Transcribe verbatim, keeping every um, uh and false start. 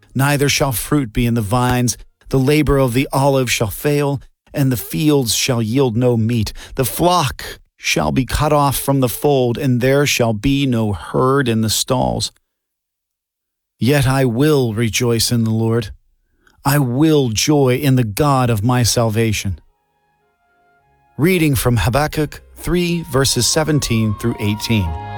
neither shall fruit be in the vines. The labor of the olive shall fail, and the fields shall yield no meat. The flock shall be cut off from the fold, and there shall be no herd in the stalls. Yet I will rejoice in the Lord. I will joy in the God of my salvation. Reading from Habakkuk three, verses seventeen through eighteen.